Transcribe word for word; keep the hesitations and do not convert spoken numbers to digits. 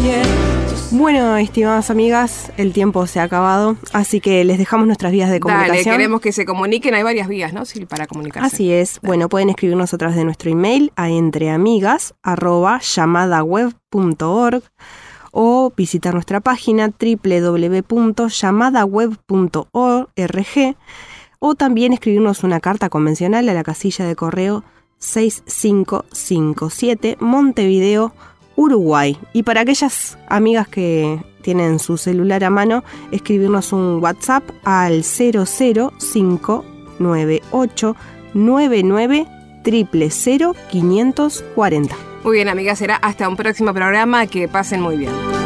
Bueno, estimadas amigas, el tiempo se ha acabado, así que les dejamos nuestras vías de comunicación. Dale, queremos que se comuniquen, hay varias vías, ¿no? Sí, para comunicarse. Así es. Dale. Bueno, pueden escribirnos a través de nuestro email a entreamigas arroba llamadaweb punto org o visitar nuestra página doble u doble u doble u punto llamadaweb punto org o también escribirnos una carta convencional a la casilla de correo seis cinco cinco siete Montevideo, Uruguay. Y para aquellas amigas que tienen su celular a mano, escribirnos un WhatsApp al cero cero cinco nueve ocho nueve nueve cero cero cero quinientos cuarenta. Muy bien, amigas, será hasta un próximo programa. Que pasen muy bien.